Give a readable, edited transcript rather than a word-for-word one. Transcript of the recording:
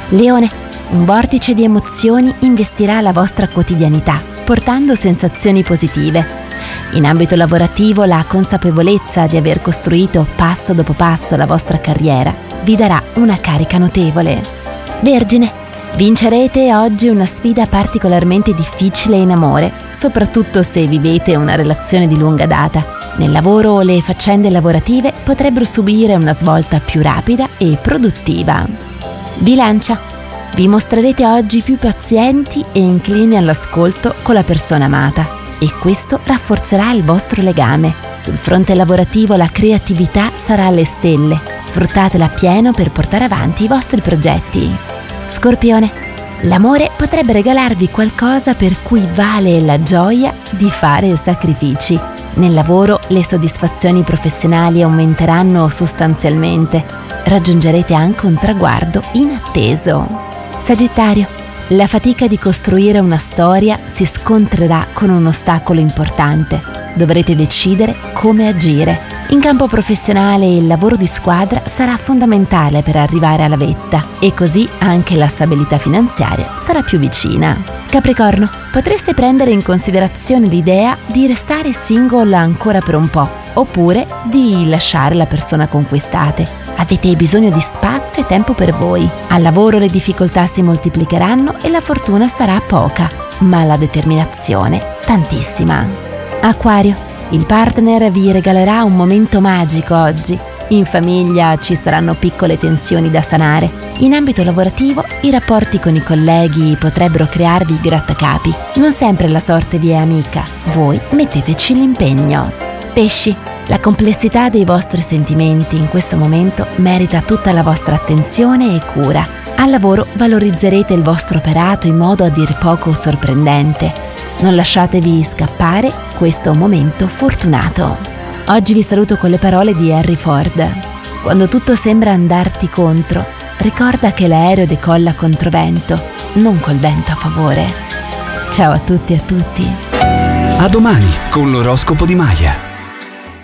Leone, un vortice di emozioni investirà la vostra quotidianità, portando sensazioni positive. In ambito lavorativo, la consapevolezza di aver costruito passo dopo passo la vostra carriera vi darà una carica notevole. Vergine, vincerete oggi una sfida particolarmente difficile in amore, soprattutto se vivete una relazione di lunga data. Nel lavoro le faccende lavorative potrebbero subire una svolta più rapida e produttiva. Bilancia, vi mostrerete oggi più pazienti e inclini all'ascolto con la persona amata e questo rafforzerà il vostro legame. Sul fronte lavorativo la creatività sarà alle stelle, sfruttatela appieno per portare avanti i vostri progetti. Scorpione, l'amore potrebbe regalarvi qualcosa per cui vale la gioia di fare sacrifici. Nel lavoro le soddisfazioni professionali aumenteranno sostanzialmente. Raggiungerete anche un traguardo inatteso. Sagittario, la fatica di costruire una storia si scontrerà con un ostacolo importante. Dovrete decidere come agire. In campo professionale il lavoro di squadra sarà fondamentale per arrivare alla vetta e così anche la stabilità finanziaria sarà più vicina. Capricorno, potreste prendere in considerazione l'idea di restare single ancora per un po', oppure di lasciare la persona conquistate. Avete bisogno di spazio e tempo per voi. Al lavoro le difficoltà si moltiplicheranno e la fortuna sarà poca, ma la determinazione tantissima. Acquario, il partner vi regalerà un momento magico oggi. In famiglia ci saranno piccole tensioni da sanare. In ambito lavorativo i rapporti con i colleghi potrebbero crearvi grattacapi. Non sempre la sorte vi è amica, voi metteteci l'impegno. Pesci, la complessità dei vostri sentimenti in questo momento merita tutta la vostra attenzione e cura. Al lavoro valorizzerete il vostro operato in modo a dir poco sorprendente. Non lasciatevi scappare questo momento fortunato. Oggi vi saluto con le parole di Henry Ford. Quando tutto sembra andarti contro, ricorda che l'aereo decolla controvento, non col vento a favore. Ciao a tutti e a tutti. A domani con l'oroscopo di Maya.